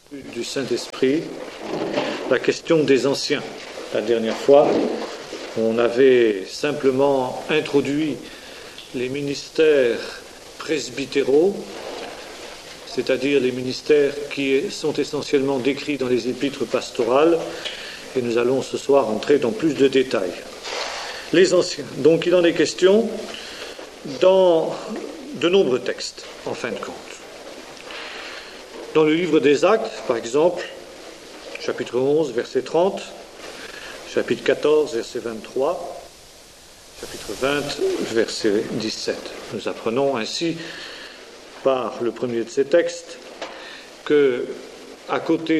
Du Saint-Esprit, la question des anciens. La dernière fois, on avait simplement introduit les ministères presbytéraux, c'est-à-dire les ministères qui sont essentiellement décrits dans les épîtres pastorales, et nous allons ce soir entrer dans plus de détails. Les anciens. Donc il en est question dans de nombreux textes, en fin de compte. Dans le livre des Actes, par exemple, chapitre 11, verset 30, chapitre 14, verset 23, chapitre 20, verset 17. Nous apprenons ainsi, par le premier de ces textes, que, à côté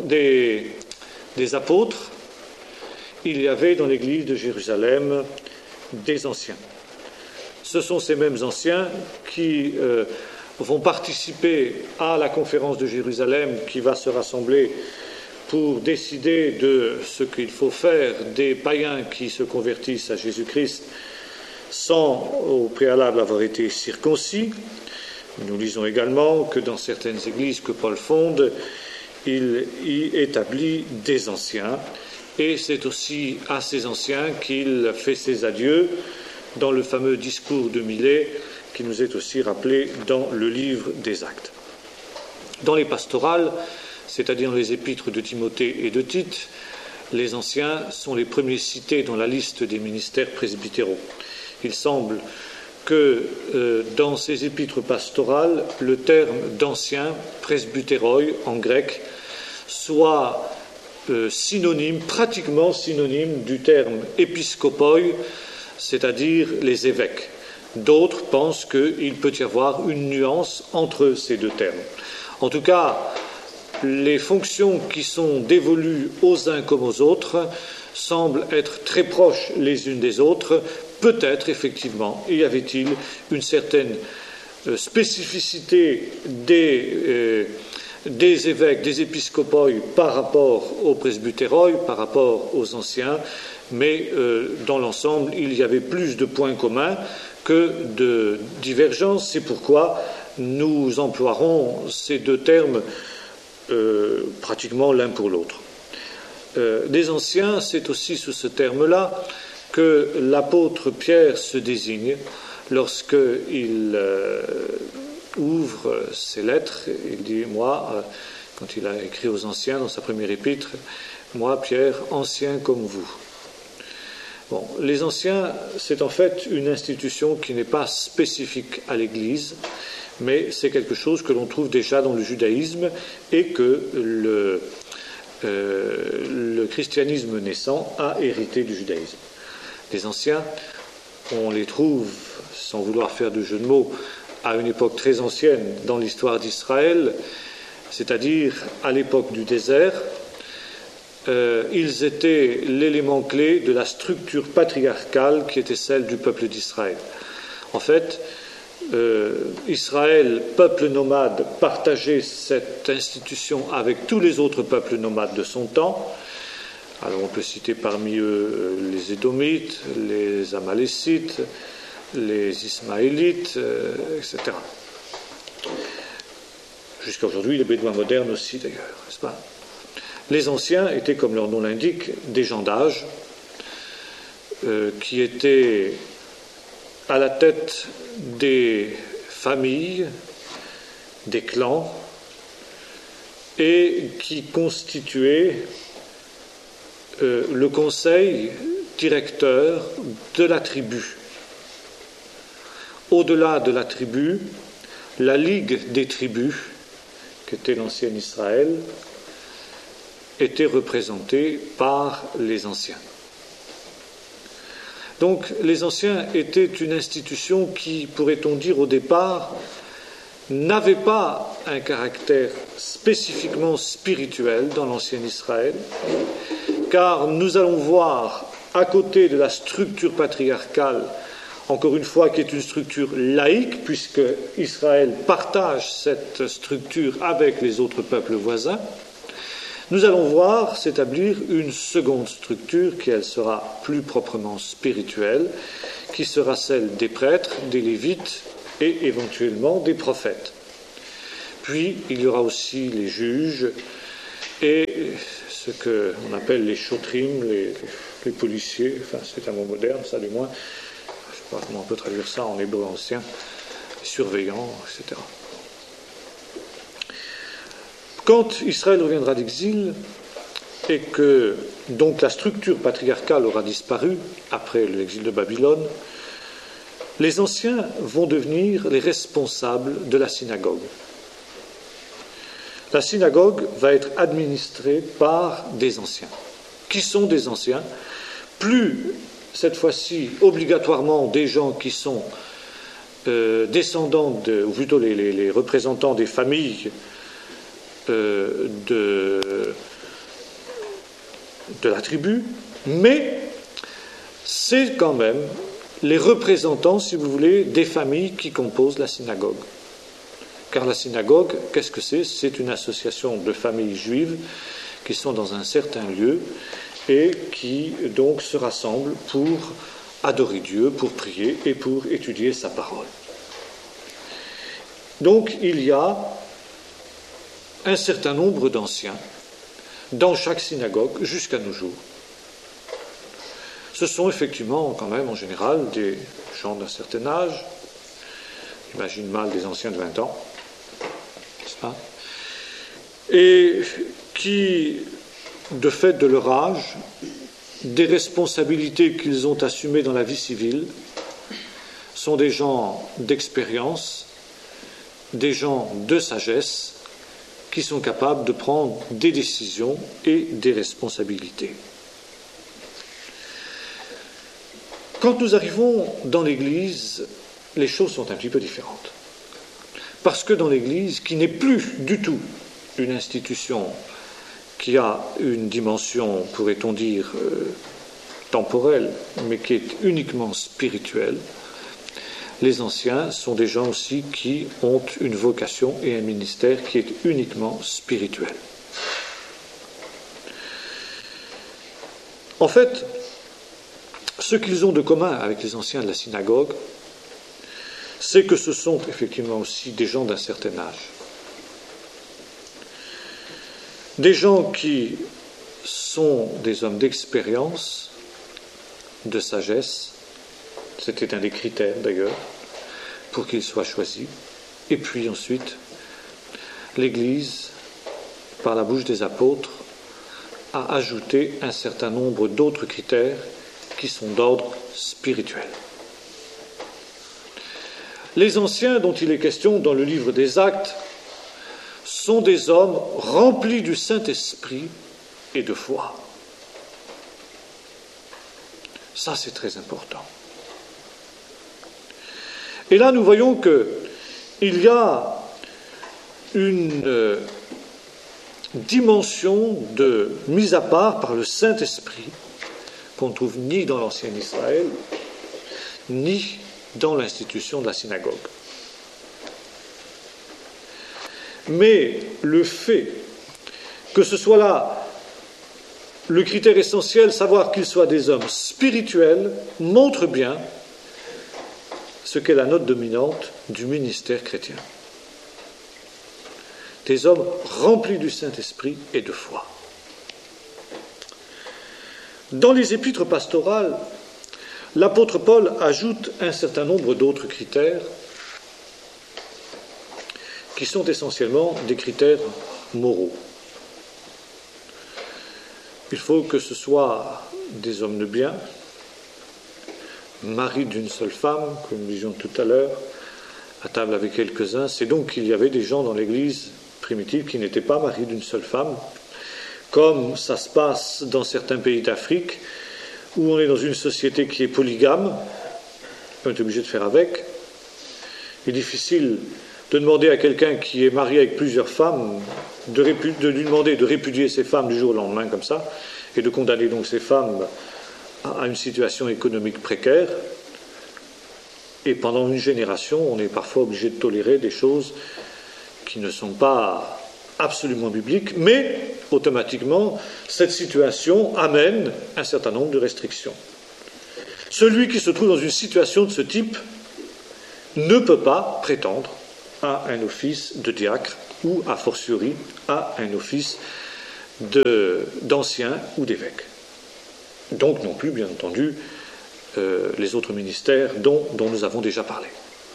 des apôtres, il y avait dans l'église de Jérusalem des anciens. Ce sont ces mêmes anciens qui vont participer à la conférence de Jérusalem qui va se rassembler pour décider de ce qu'il faut faire des païens qui se convertissent à Jésus-Christ sans au préalable avoir été circoncis. Nous lisons également que dans certaines églises que Paul fonde, il y établit des anciens, et c'est aussi à ces anciens qu'il fait ses adieux dans le fameux discours de Milet, qui nous est aussi rappelé dans le livre des Actes. Dans les pastorales, c'est-à-dire dans les épîtres de Timothée et de Tite, les anciens sont les premiers cités dans la liste des ministères presbytéraux. Il semble que dans ces épîtres pastorales, le terme d'ancien, presbytéroi en grec, soit synonyme, pratiquement synonyme du terme épiscopoi, c'est-à-dire les évêques. D'autres pensent qu'il peut y avoir une nuance entre ces deux termes. En tout cas, les fonctions qui sont dévolues aux uns comme aux autres semblent être très proches les unes des autres. Peut-être, effectivement, y avait-il une certaine spécificité des évêques, des épiscopoi par rapport aux presbytéroi, par rapport aux anciens, mais dans l'ensemble, il y avait plus de points communs que de divergences. C'est pourquoi nous emploierons ces deux termes pratiquement l'un pour l'autre. Les anciens, c'est aussi sous ce terme-là que l'apôtre Pierre se désigne lorsqu'il ouvre ses lettres. Il dit, moi, quand il a écrit aux anciens dans sa première épître, moi, Pierre, ancien comme vous. Bon, les anciens, c'est en fait une institution qui n'est pas spécifique à l'Église, mais c'est quelque chose que l'on trouve déjà dans le judaïsme et que le christianisme naissant a hérité du judaïsme. Les anciens, on les trouve, sans vouloir faire de jeu de mots, à une époque très ancienne dans l'histoire d'Israël, c'est-à-dire à l'époque du désert. Ils étaient l'élément clé de la structure patriarcale qui était celle du peuple d'Israël. En fait, Israël, peuple nomade, partageait cette institution avec tous les autres peuples nomades de son temps. Alors on peut citer parmi eux les Édomites, les Amalécites, les Ismaélites, etc. Jusqu'à aujourd'hui, les Bédouins modernes aussi d'ailleurs, n'est-ce pas ? Les anciens étaient, comme leur nom l'indique, des gens d'âge qui étaient à la tête des familles, des clans, et qui constituaient le conseil directeur de la tribu. Au-delà de la tribu, la Ligue des tribus, qui était l'ancien Israël, était représentée par les anciens. Donc les anciens étaient une institution qui, pourrait-on dire au départ, n'avait pas un caractère spécifiquement spirituel dans l'ancien Israël, car nous allons voir, à côté de la structure patriarcale, encore une fois, qui est une structure laïque, puisque Israël partage cette structure avec les autres peuples voisins, nous allons voir s'établir une seconde structure qui, elle, sera plus proprement spirituelle, qui sera celle des prêtres, des lévites et éventuellement des prophètes. Puis, il y aura aussi les juges et ce qu'on appelle les chotrim, les policiers, enfin c'est un mot moderne, ça du moins, je ne sais pas comment on peut traduire ça en hébreu ancien, les surveillants, etc. Quand Israël reviendra d'exil et que donc la structure patriarcale aura disparu après l'exil de Babylone, les anciens vont devenir les responsables de la synagogue. La synagogue va être administrée par des anciens. Qui sont des anciens? Plus, cette fois-ci, obligatoirement des gens qui sont descendants, ou plutôt les représentants des familles de la tribu, mais c'est quand même les représentants, si vous voulez, des familles qui composent la synagogue. Car la synagogue, qu'est-ce que c'est? C'est une association de familles juives qui sont dans un certain lieu et qui donc se rassemblent pour adorer Dieu, pour prier et pour étudier sa parole. Donc il y a un certain nombre d'anciens dans chaque synagogue jusqu'à nos jours. Ce sont effectivement quand même en général des gens d'un certain âge, j'imagine mal des anciens de 20 ans, n'est-ce pas? Et qui, de fait de leur âge, des responsabilités qu'ils ont assumées dans la vie civile, sont des gens d'expérience, des gens de sagesse, qui sont capables de prendre des décisions et des responsabilités. Quand nous arrivons dans l'Église, les choses sont un petit peu différentes. Parce que dans l'Église, qui n'est plus du tout une institution qui a une dimension, pourrait-on dire, temporelle, mais qui est uniquement spirituelle, les anciens sont des gens aussi qui ont une vocation et un ministère qui est uniquement spirituel. En fait, ce qu'ils ont de commun avec les anciens de la synagogue, c'est que ce sont effectivement aussi des gens d'un certain âge. Des gens qui sont des hommes d'expérience, de sagesse, c'était un des critères d'ailleurs, pour qu'ils soient choisis. Et puis ensuite, l'Église, par la bouche des apôtres, a ajouté un certain nombre d'autres critères qui sont d'ordre spirituel. Les anciens dont il est question dans le livre des Actes sont des hommes remplis du Saint-Esprit et de foi. Ça, c'est très important. Et là, nous voyons qu'il y a une dimension de mise à part par le Saint-Esprit qu'on ne trouve ni dans l'ancien Israël, ni dans l'institution de la synagogue. Mais le fait que ce soit là le critère essentiel, savoir qu'ils soient des hommes spirituels, montre bien ce qu'est la note dominante du ministère chrétien. Des hommes remplis du Saint-Esprit et de foi. Dans les épîtres pastorales, l'apôtre Paul ajoute un certain nombre d'autres critères qui sont essentiellement des critères moraux. Il faut que ce soit des hommes de bien, mari d'une seule femme, comme nous disions tout à l'heure, à table avec quelques-uns. C'est donc qu'il y avait des gens dans l'Église primitive qui n'étaient pas mariés d'une seule femme, comme ça se passe dans certains pays d'Afrique, où on est dans une société qui est polygame, on est obligé de faire avec. Il est difficile de demander à quelqu'un qui est marié avec plusieurs femmes, de lui demander de répudier ses femmes du jour au lendemain comme ça, et de condamner donc ces femmes à une situation économique précaire. Et pendant une génération, on est parfois obligé de tolérer des choses qui ne sont pas absolument bibliques, mais automatiquement, cette situation amène un certain nombre de restrictions. Celui qui se trouve dans une situation de ce type ne peut pas prétendre à un office de diacre ou, a fortiori, à un office d'ancien ou d'évêque. Donc non plus, bien entendu, les autres ministères dont nous avons déjà parlé.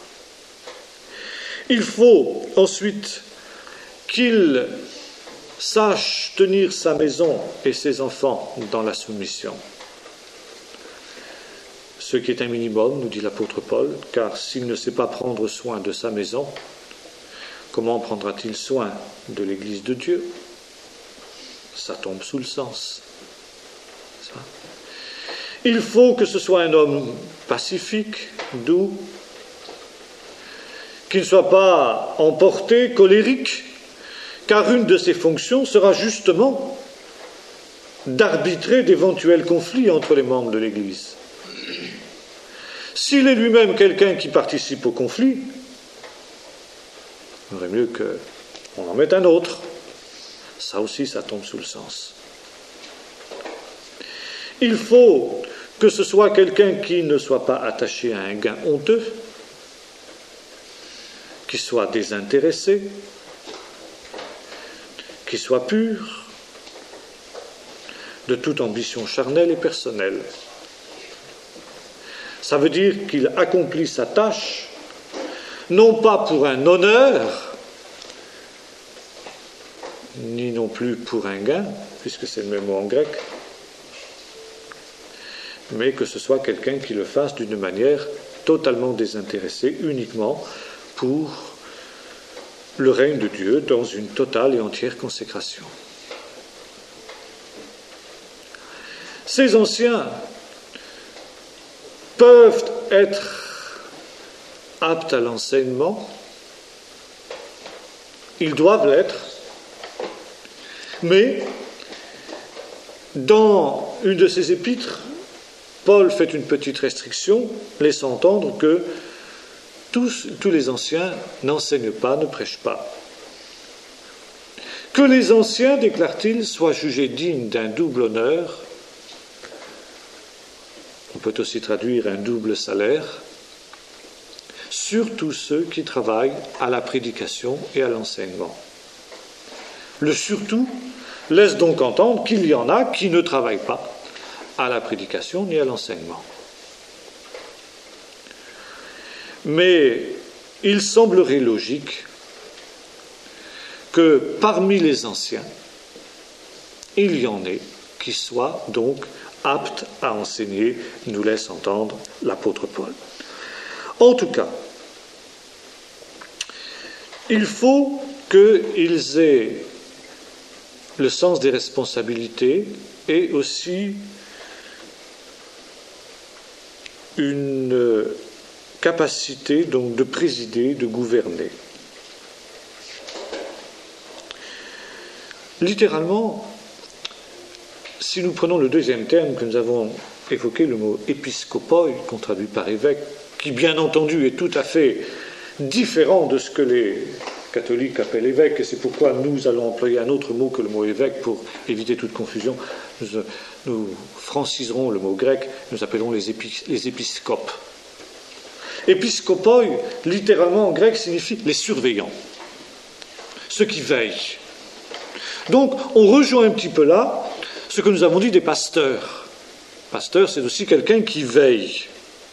Il faut ensuite qu'il sache tenir sa maison et ses enfants dans la soumission. Ce qui est un minimum, nous dit l'apôtre Paul, car s'il ne sait pas prendre soin de sa maison, comment prendra-t-il soin de l'Église de Dieu? Ça tombe sous le sens. Ça. Il faut que ce soit un homme pacifique, doux, qui ne soit pas emporté, colérique, car une de ses fonctions sera justement d'arbitrer d'éventuels conflits entre les membres de l'Église. S'il est lui-même quelqu'un qui participe au conflit, il vaudrait mieux qu'on en mette un autre. Ça aussi, ça tombe sous le sens. Il faut que ce soit quelqu'un qui ne soit pas attaché à un gain honteux, qui soit désintéressé, qui soit pur de toute ambition charnelle et personnelle. Ça veut dire qu'il accomplit sa tâche, non pas pour un honneur, ni non plus pour un gain, puisque c'est le même mot en grec, mais que ce soit quelqu'un qui le fasse d'une manière totalement désintéressée, uniquement pour le règne de Dieu dans une totale et entière consécration. Ces anciens peuvent être aptes à l'enseignement, ils doivent l'être, mais dans une de ses épîtres, Paul fait une petite restriction, laissant entendre que tous les anciens n'enseignent pas, ne prêchent pas. Que les anciens, déclare-t-il, soient jugés dignes d'un double honneur, on peut aussi traduire un double salaire, surtout ceux qui travaillent à la prédication et à l'enseignement. Le surtout laisse donc entendre qu'il y en a qui ne travaillent pas à la prédication ni à l'enseignement. Mais il semblerait logique que parmi les anciens, il y en ait qui soient donc aptes à enseigner, nous laisse entendre l'apôtre Paul. En tout cas, il faut qu'ils aient le sens des responsabilités et aussi une capacité donc de présider, de gouverner. Littéralement, si nous prenons le deuxième terme que nous avons évoqué, le mot épiscopoi, qu'on traduit par évêque, qui bien entendu est tout à fait différent de ce que les catholiques appellent évêque, et c'est pourquoi nous allons employer un autre mot que le mot évêque pour éviter toute confusion. Nous franciserons le mot grec, nous appellerons les épiscopes. Épiscopoi, littéralement en grec, signifie les surveillants, ceux qui veillent. Donc, on rejoint un petit peu là ce que nous avons dit des pasteurs. Pasteur, c'est aussi quelqu'un qui veille.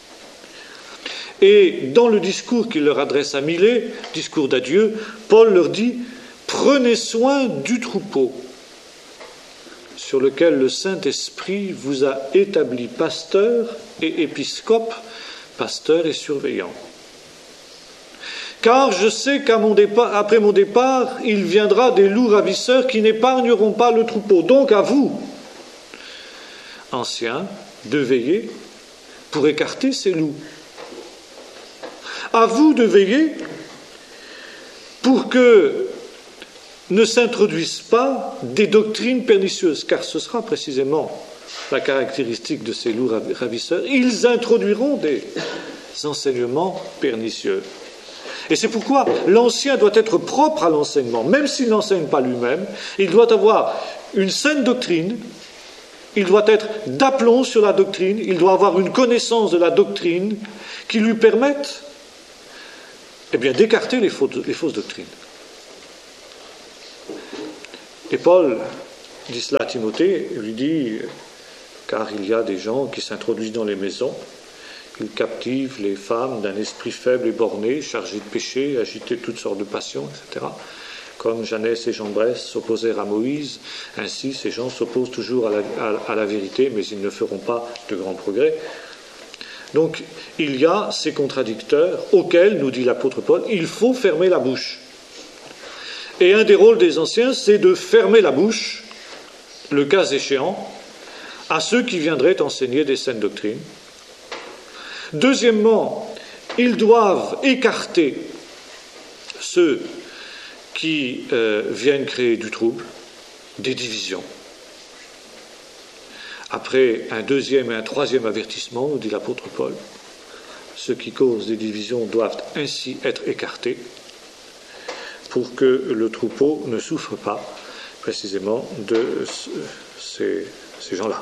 Et dans le discours qu'il leur adresse à Milet, discours d'adieu, Paul leur dit « Prenez soin du troupeau sur lequel le Saint-Esprit vous a établi pasteur et épiscope, pasteur et surveillant. Car je sais qu'après mon départ, il viendra des loups ravisseurs qui n'épargneront pas le troupeau. Donc à vous, anciens, de veiller pour écarter ces loups. À vous de veiller pour que ne s'introduisent pas des doctrines pernicieuses, car ce sera précisément la caractéristique de ces loups ravisseurs. Ils introduiront des enseignements pernicieux. Et c'est pourquoi l'ancien doit être propre à l'enseignement, même s'il n'enseigne pas lui-même, il doit avoir une saine doctrine, il doit être d'aplomb sur la doctrine, il doit avoir une connaissance de la doctrine qui lui permette d'écarter les fausses doctrines. Et Paul dit cela à Timothée, il lui dit, car il y a des gens qui s'introduisent dans les maisons, ils captivent les femmes d'un esprit faible et borné, chargé de péché, agité de toutes sortes de passions, etc. Comme Janès et Jambres s'opposèrent à Moïse, ainsi ces gens s'opposent toujours à la vérité, mais ils ne feront pas de grands progrès. Donc il y a ces contradicteurs auxquels, nous dit l'apôtre Paul, il faut fermer la bouche. Et un des rôles des anciens, c'est de fermer la bouche, le cas échéant, à ceux qui viendraient enseigner des saines doctrines. Deuxièmement, ils doivent écarter ceux qui viennent créer du trouble, des divisions. Après un deuxième et un troisième avertissement, nous dit l'apôtre Paul, ceux qui causent des divisions doivent ainsi être écartés pour que le troupeau ne souffre pas précisément de ces gens-là.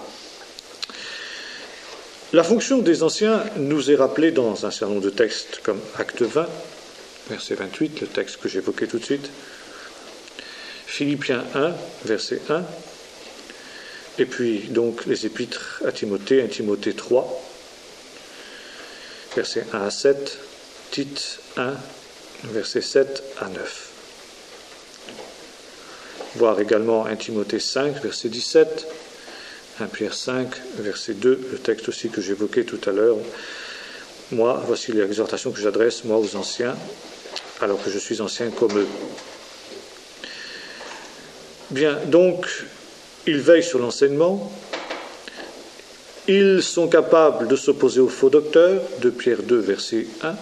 La fonction des anciens nous est rappelée dans un certain nombre de textes comme Acte 20, verset 28, le texte que j'évoquais tout de suite, Philippiens 1, verset 1, et puis donc les épîtres à Timothée, 1 Timothée 3, versets 1 à 7, Tite 1, versets 7 à 9. Voir également 1 Timothée 5, verset 17, 1 Pierre 5, verset 2, le texte aussi que j'évoquais tout à l'heure. Moi, voici l'exhortation que j'adresse, moi, aux anciens, alors que je suis ancien comme eux. Bien, donc, ils veillent sur l'enseignement, ils sont capables de s'opposer aux faux docteurs, de Pierre 2, verset 1.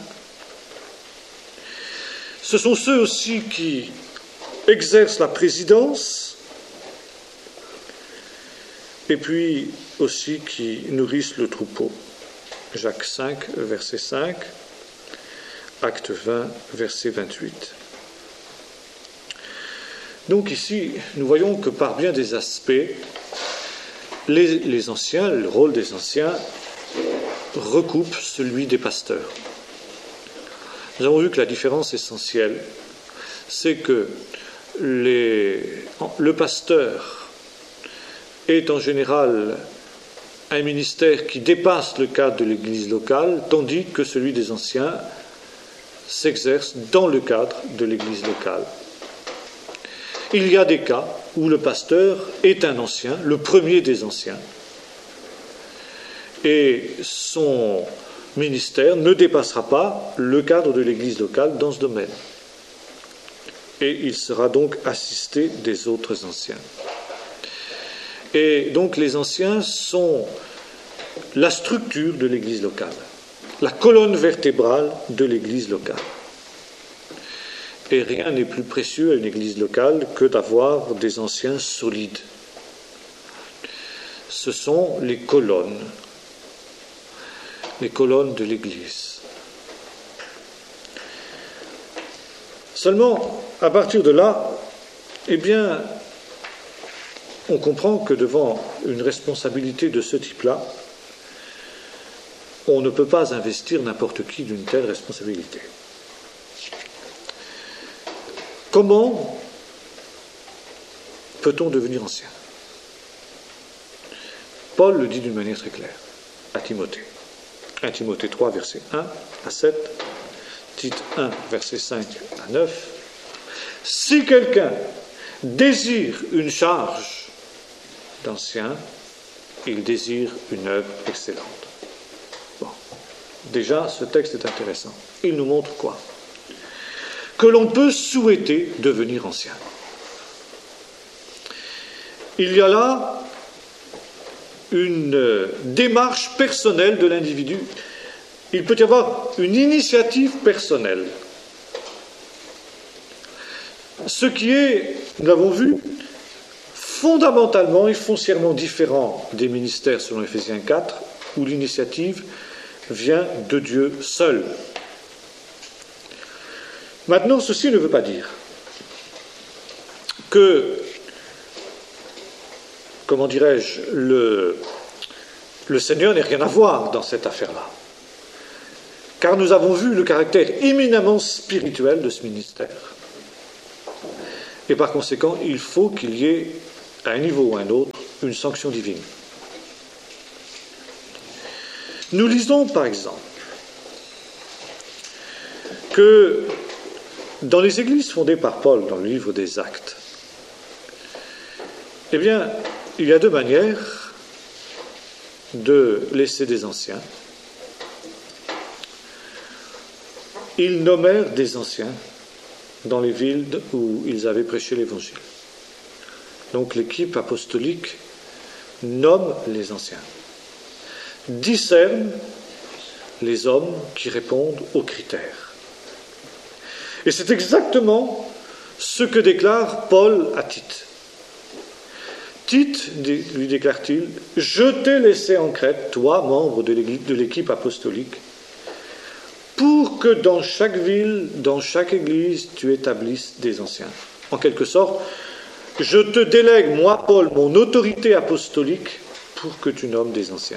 Ce sont ceux aussi qui exercent la présidence, et puis aussi qui nourrissent le troupeau. Jacques 5, verset 5, Acte 20, verset 28. Donc ici, nous voyons que par bien des aspects, les anciens, le rôle des anciens, recoupe celui des pasteurs. Nous avons vu que la différence essentielle, c'est que le pasteur est en général un ministère qui dépasse le cadre de l'Église locale, tandis que celui des anciens s'exerce dans le cadre de l'Église locale. Il y a des cas où le pasteur est un ancien, le premier des anciens, et son ministère ne dépassera pas le cadre de l'Église locale dans ce domaine. Et il sera donc assisté des autres anciens. Et donc les anciens sont la structure de l'Église locale, la colonne vertébrale de l'Église locale. Et rien n'est plus précieux à une Église locale que d'avoir des anciens solides. Ce sont les colonnes de l'Église. Seulement, à partir de là, eh bien, on comprend que devant une responsabilité de ce type-là, on ne peut pas investir n'importe qui d'une telle responsabilité. Comment peut-on devenir ancien ? Paul le dit d'une manière très claire à Timothée. 1 Timothée 3, verset 1 à 7, Tite 1, verset 5 à 9. Si quelqu'un désire une charge d'ancien, il désire une œuvre excellente. Bon. Déjà, ce texte est intéressant. Il nous montre quoi ? Que l'on peut souhaiter devenir ancien. Il y a là une démarche personnelle de l'individu. Il peut y avoir une initiative personnelle. Ce qui est, nous l'avons vu, fondamentalement et foncièrement différent des ministères selon Éphésiens 4, où l'initiative vient de Dieu seul. Maintenant, ceci ne veut pas dire que, comment dirais-je, le Seigneur n'ait rien à voir dans cette affaire-là. Car nous avons vu le caractère éminemment spirituel de ce ministère. Et par conséquent, il faut qu'il y ait, à un niveau ou à un autre, une sanction divine. Nous lisons par exemple que dans les églises fondées par Paul dans le livre des Actes, eh bien, il y a deux manières de laisser des anciens. Ils nommèrent des anciens dans les villes où ils avaient prêché l'Évangile. Donc l'équipe apostolique nomme les anciens, discerne les hommes qui répondent aux critères. Et c'est exactement ce que déclare Paul à Tite. Tite, lui déclare-t-il, « Je t'ai laissé en Crète, toi, membre de l'équipe apostolique, pour que dans chaque ville, dans chaque église, tu établisses des anciens. » En quelque sorte, je te délègue, moi, Paul, mon autorité apostolique, pour que tu nommes des anciens.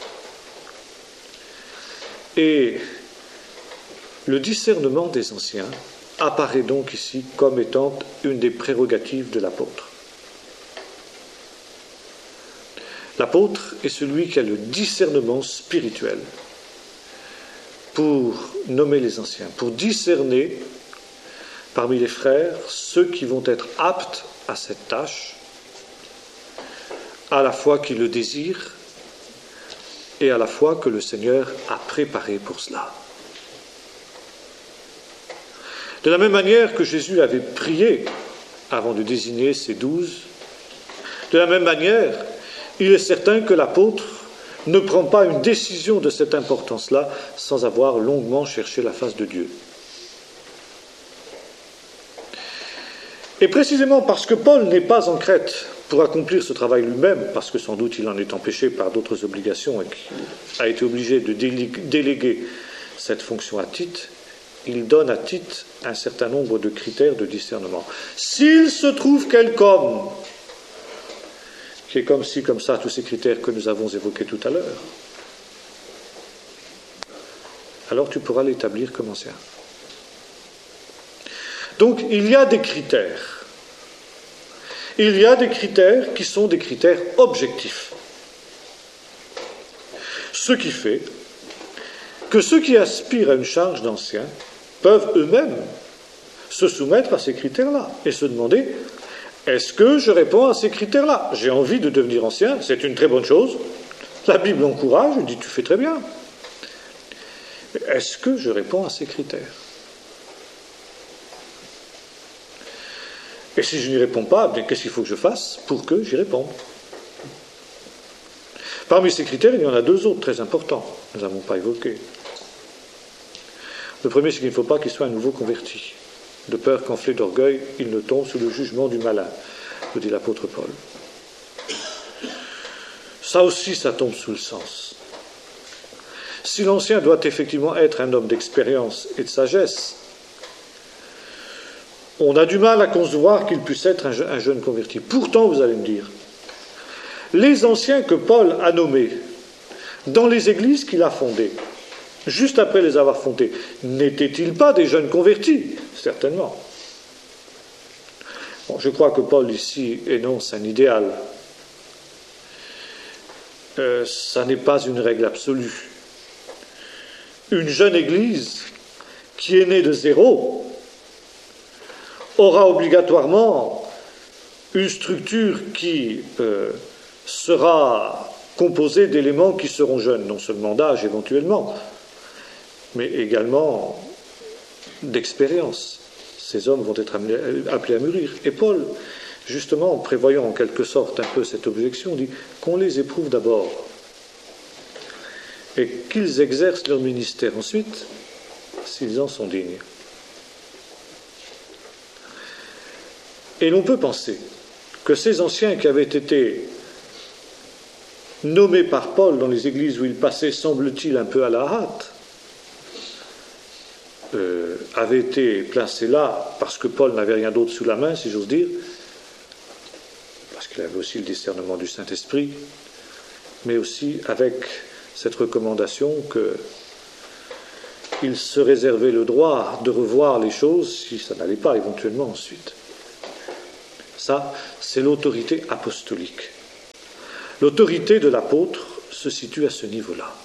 Et le discernement des anciens apparaît donc ici comme étant une des prérogatives de l'apôtre. L'apôtre est celui qui a le discernement spirituel pour nommer les anciens, pour discerner parmi les frères ceux qui vont être aptes à cette tâche, à la fois qui le désirent et à la fois que le Seigneur a préparé pour cela. De la même manière que Jésus avait prié avant de désigner ses 12, de la même manière, il est certain que l'apôtre ne prend pas une décision de cette importance-là sans avoir longuement cherché la face de Dieu. Et précisément parce que Paul n'est pas en Crète pour accomplir ce travail lui-même, parce que sans doute il en est empêché par d'autres obligations et qu'il a été obligé de déléguer cette fonction à Tite, il donne à Tite un certain nombre de critères de discernement. S'il se trouve quelqu'un qui est comme ci, comme ça, tous ces critères que nous avons évoqués tout à l'heure, alors tu pourras l'établir comme ancien. Donc il y a des critères. Il y a des critères qui sont des critères objectifs. Ce qui fait que ceux qui aspirent à une charge d'ancien peuvent eux-mêmes se soumettre à ces critères-là et se demander: est-ce que je réponds à ces critères-là? J'ai envie de devenir ancien, c'est une très bonne chose. La Bible encourage, elle dit tu fais très bien. Mais est-ce que je réponds à ces critères? Et si je n'y réponds pas, bien, qu'est-ce qu'il faut que je fasse pour que j'y réponde? Parmi ces critères, il y en a deux autres très importants, nous n'avons pas évoqué. Le premier, c'est qu'il ne faut pas qu'il soit un nouveau converti. De peur qu'enflé d'orgueil, il ne tombe sous le jugement du malin, nous dit l'apôtre Paul. Ça aussi, ça tombe sous le sens. Si l'ancien doit effectivement être un homme d'expérience et de sagesse, on a du mal à concevoir qu'il puisse être un jeune converti. Pourtant, vous allez me dire, les anciens que Paul a nommés dans les églises qu'il a fondées, juste après les avoir fondées, n'étaient-ils pas des jeunes convertis? Certainement. Bon, je crois que Paul ici énonce un idéal. Ça n'est pas une règle absolue. Une jeune église qui est née de zéro aura obligatoirement une structure qui sera composée d'éléments qui seront jeunes, non seulement d'âge éventuellement, mais également d'expérience. Ces hommes vont être appelés à mûrir. Et Paul, justement, en prévoyant en quelque sorte un peu cette objection, dit qu'on les éprouve d'abord et qu'ils exercent leur ministère ensuite s'ils en sont dignes. Et l'on peut penser que ces anciens qui avaient été nommés par Paul dans les églises où il passait, semble-t-il, un peu à la hâte, avaient été placés là parce que Paul n'avait rien d'autre sous la main, si j'ose dire, parce qu'il avait aussi le discernement du Saint-Esprit, mais aussi avec cette recommandation qu'il se réservait le droit de revoir les choses si ça n'allait pas éventuellement ensuite. Ça, c'est l'autorité apostolique. L'autorité de l'apôtre se situe à ce niveau-là.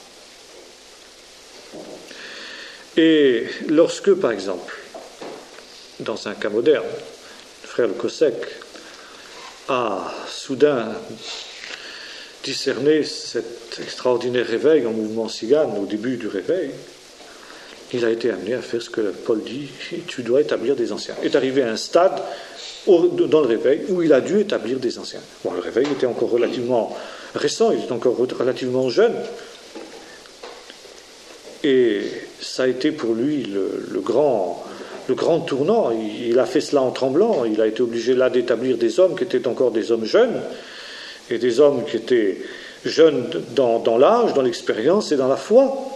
Et lorsque, par exemple, dans un cas moderne, le frère Le Cossec a soudain discerné cet extraordinaire réveil en mouvement cigane au début du réveil, il a été amené à faire ce que Paul dit, tu dois établir des anciens. Il est arrivé à un stade dans le réveil où il a dû établir des anciens. Bon, le réveil était encore relativement récent, il était encore relativement jeune. Et ça a été pour lui le grand tournant. Il a fait cela en tremblant. Il a été obligé là d'établir des hommes qui étaient encore des hommes jeunes, et des hommes qui étaient jeunes dans l'âge, dans l'expérience et dans la foi.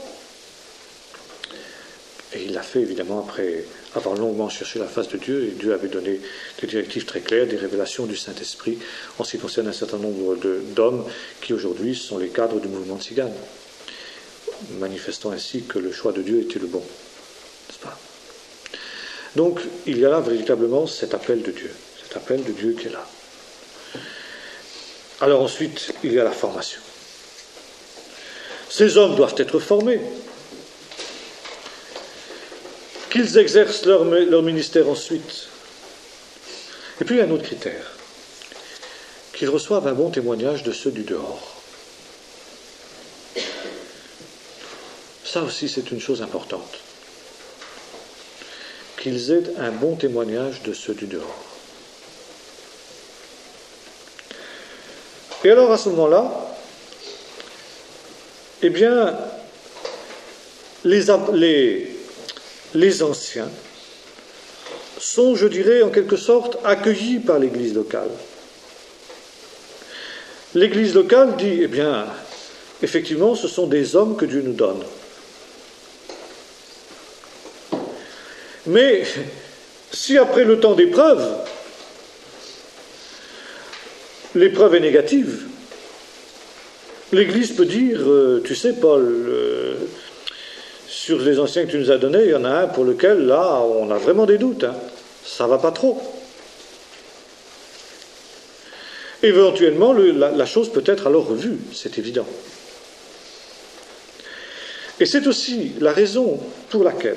Et il l'a fait évidemment après avoir longuement cherché la face de Dieu, et Dieu avait donné des directives très claires, des révélations du Saint-Esprit en ce qui concerne un certain nombre d'hommes qui aujourd'hui sont les cadres du mouvement tzigane, manifestant ainsi que le choix de Dieu était le bon, n'est-ce pas? Donc il y a là véritablement cet appel de Dieu qui est là. Alors ensuite, il y a la formation. Ces hommes doivent être formés, qu'ils exercent leur ministère ensuite. Et puis il y a un autre critère, qu'ils reçoivent un bon témoignage de ceux du dehors. Ça aussi, c'est une chose importante. Qu'ils aient un bon témoignage de ceux du dehors. Et alors, à ce moment-là, eh bien, les anciens sont, je dirais, en quelque sorte, accueillis par l'Église locale. L'Église locale dit, eh bien, effectivement, ce sont des hommes que Dieu nous donne. Mais si après le temps d'épreuve, l'épreuve est négative, l'Église peut dire, tu sais Paul, sur les anciens que tu nous as donnés, il y en a un pour lequel, là, on a vraiment des doutes, hein. Ça ne va pas trop. Éventuellement, la chose peut être alors revue, c'est évident. Et c'est aussi la raison pour laquelle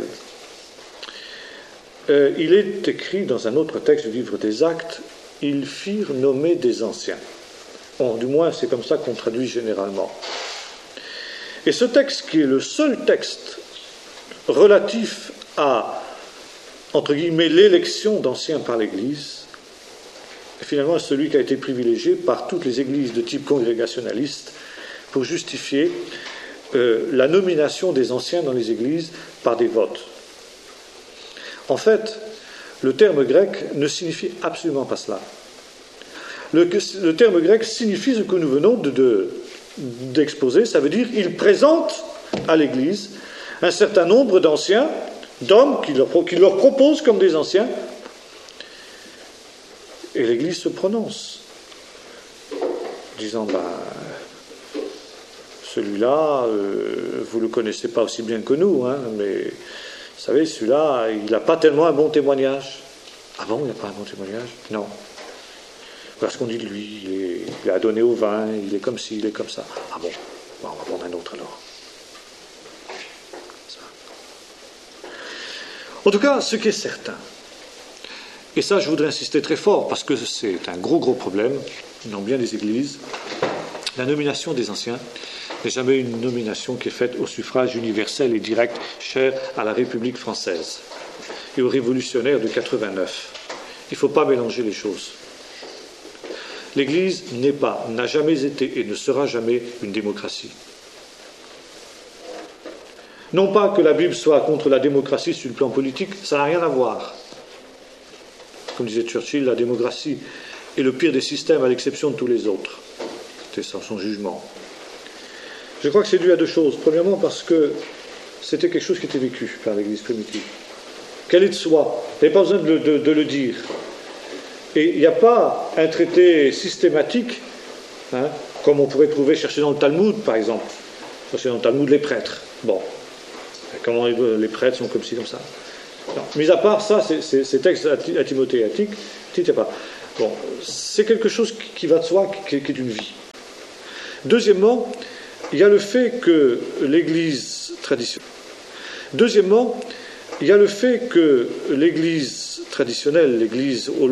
il est écrit dans un autre texte du livre des Actes, ils firent nommer des anciens. Bon, du moins, c'est comme ça qu'on traduit généralement. Et ce texte, qui est le seul texte relatif à, entre guillemets, l'élection d'anciens par l'Église, est finalement celui qui a été privilégié par toutes les églises de type congrégationaliste pour justifier la nomination des anciens dans les églises par des votes. En fait, le terme grec ne signifie absolument pas cela. Le terme grec signifie ce que nous venons d'exposer, ça veut dire il présente à l'Église un certain nombre d'anciens, d'hommes qu'il leur propose comme des anciens, et l'Église se prononce, disant, celui-là, vous ne le connaissez pas aussi bien que nous, hein, mais vous savez, celui-là, il n'a pas tellement un bon témoignage. Ah bon, il n'a pas un bon témoignage? Non. Voilà ce qu'on dit de lui, il a donné au vin, il est comme ci, il est comme ça. Ah bon, on va prendre un autre alors. En tout cas, ce qui est certain, et ça je voudrais insister très fort, parce que c'est un gros problème dans bien des églises, la nomination des anciens n'est jamais une nomination qui est faite au suffrage universel et direct, cher à la République française et aux révolutionnaires de 89. Il ne faut pas mélanger les choses. L'Église n'a jamais été et ne sera jamais une démocratie. Non pas que la Bible soit contre la démocratie sur le plan politique, ça n'a rien à voir. Comme disait Churchill, la démocratie est le pire des systèmes à l'exception de tous les autres. C'était son jugement. Je crois que c'est dû à deux choses. Premièrement, parce que c'était quelque chose qui était vécu par l'Église primitive. Qu'elle est de soi. Il n'y a pas besoin de le dire. Et il n'y a pas un traité systématique, hein, comme on pourrait trouver, chercher dans le Talmud, par exemple. Chercher dans le Talmud les prêtres. Bon. Comment les prêtres sont comme ci, comme ça. Non. Mis à part ça, ces textes à Timothée, il n'y a pas. Bon, c'est quelque chose qui va de soi, qui est une vie. Deuxièmement, il y a le fait que l'Église traditionnelle. Deuxièmement, il y a le fait que l'Église traditionnelle, l'Église